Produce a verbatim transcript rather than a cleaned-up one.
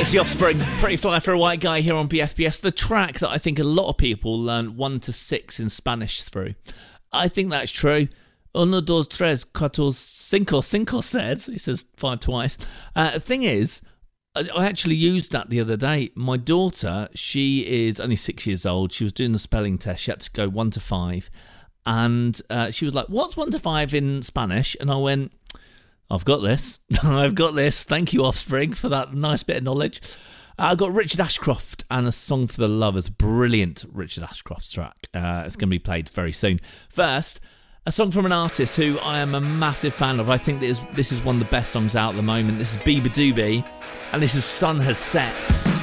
It's The Offspring, Pretty Fly for a White Guy here on B F B S. The track that I think a lot of people learn one to six in Spanish through. I think that's true. Uno, dos, tres, cuatro, cinco. Cinco says, he says five twice. Uh, the thing is, I actually used that the other day. My daughter, she is only six years old. She was doing the spelling test. She had to go one to five. And uh, she was like, what's one to five in Spanish? And I went, I've got this. I've got this. Thank you, Offspring, for that nice bit of knowledge. Uh, I got Richard Ashcroft and A Song for the Lovers. Brilliant Richard Ashcroft track. Uh, it's going to be played very soon. First, a song from an artist who I am a massive fan of. I think this is, this is one of the best songs out at the moment. This is Biba Doobie, and this is Sun Has Set.